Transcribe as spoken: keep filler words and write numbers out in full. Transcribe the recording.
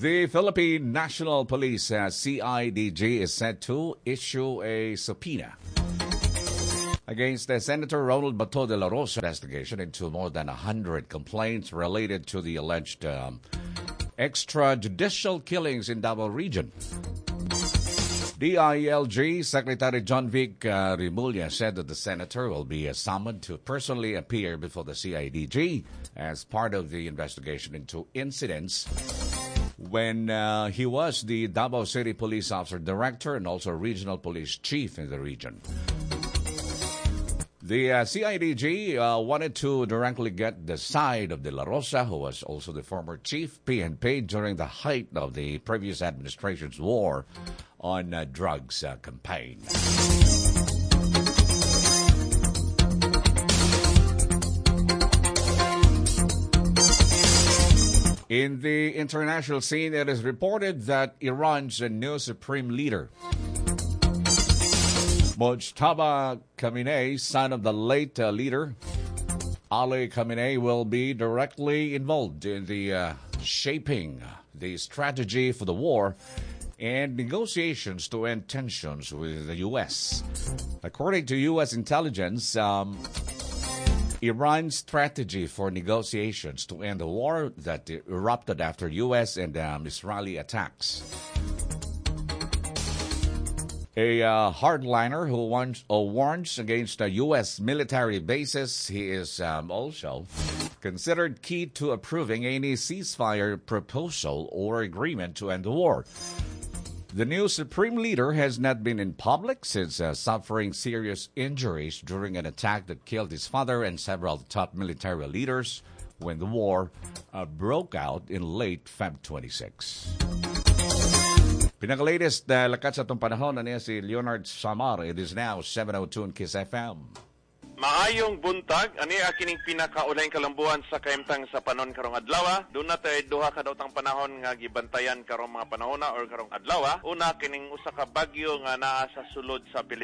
The Philippine National Police, uh, C I D G, is set to issue a subpoena against uh, Senator Ronald Bato de la Rosa investigation into more than one hundred complaints related to the alleged um, extrajudicial killings in Davao Region. D I L G Secretary John Vic uh, Rimulya said that the senator will be uh, summoned to personally appear before the C I D G as part of the investigation into incidents when uh, he was the Davao City Police Officer Director and also Regional Police Chief in the region. The uh, C I D G uh, wanted to directly get the side of De La Rosa, who was also the former chief P N P during the height of the previous administration's war on uh, drugs uh, campaign. In the international scene, it is reported that Iran's new supreme leader, Mojtaba Khamenei, son of the late uh, leader Ali Khamenei, will be directly involved in the uh, shaping the strategy for the war and negotiations to end tensions with the U S. According to U S intelligence, um, Iran's strategy for negotiations to end the war that erupted after U S and um, Israeli attacks. A uh, hardliner who warns, uh, warns against uh, U S military bases, he is um, also considered key to approving any ceasefire proposal or agreement to end the war. The new supreme leader has not been in public since uh, suffering serious injuries during an attack that killed his father and several top military leaders when the war uh, broke out in late February twenty-sixth. Pinaka-latest uh, lakat sa itong panahon na niya si Leonard Samar. It is now seven oh two in Kiss F M. Maayong buntag, ani akining pinakaulay kalambuan sa kaimtang sa panon karong adlaw. Doon na tayo duha ka daw tang panahon nga gibantayan karong mga panahona or karong adlaw. Una kining usa ka bagyo nga naa sa sulod sa Pilipinas.